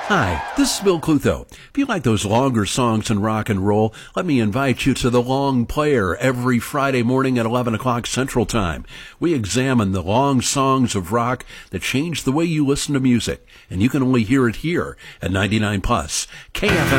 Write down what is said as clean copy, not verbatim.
Hi, this is Bill Clutho. If you like those longer songs in rock and roll, let me invite you to The Long Player every Friday morning at 11 o'clock Central Time. We examine the long songs of rock that change the way you listen to music, and you can only hear it here at 99 Plus KFM.